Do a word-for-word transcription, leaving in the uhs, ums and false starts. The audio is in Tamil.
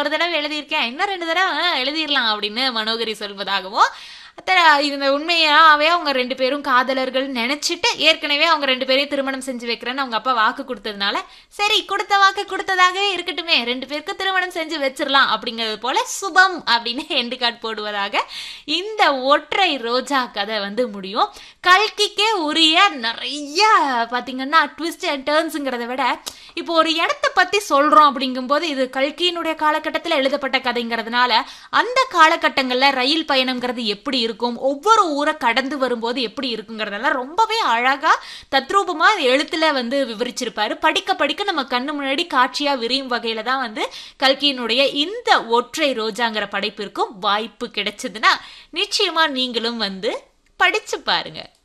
ஒரு தடவை எழுதியிருக்கேன், இன்னும் ரெண்டு தடவை எழுதிடலாம் அப்படின்னு மனோகரி சொல்வதாகவும், இந்த உண்மையாவே அவங்க ரெண்டு பேரும் காதலர்கள் நினைச்சிட்டு ஏற்கனவே அவங்க ரெண்டு பேரையும் திருமணம் செஞ்சு வைக்கிறேன்னு அவங்க அப்பா வாக்கு கொடுத்ததுனால சரி கொடுத்த வாக்கு கொடுத்ததாகவே இருக்கட்டுமே, ரெண்டு பேருக்கு திருமணம் செஞ்சு வச்சிடலாம் அப்படிங்கிறது போல சுபம் அப்படின்னு எண்டு கார்டு போடுவதாக இந்த ஒற்றை ரோஜா கதை வந்து முடியும். கல்கிக்கே உரிய நிறைய பாத்தீங்கன்னா ட்விஸ்ட் அண்ட் டர்ன்ஸுங்கிறத விட இப்போ ஒரு இடத்த பத்தி சொல்றோம் அப்படிங்கும்போது இது கல்கியினுடைய காலகட்டத்தில் எழுதப்பட்ட கதைங்கிறதுனால அந்த காலகட்டங்கள்ல ரயில் பயணம்ங்கிறது எப்படி இருக்கும், ஒவ்வொரு ஊரை கடந்து வரும்போது எப்படி இருக்குங்கிறதெல்லாம் ரொம்பவே அழகா தத்ரூபமா எழுத்துல வந்து விவரிச்சிருப்பாரு. படிக்க படிக்க நம்ம கண்ணு முன்னாடி காட்சியா விரியும் வகையில தான் வந்து கல்கியினுடைய இந்த ஒற்றை ரோஜாங்கிற படைப்பிற்கும் வாய்ப்பு கிடைச்சதுன்னா நிச்சயமா நீங்களும் வந்து படிச்சு பாருங்க.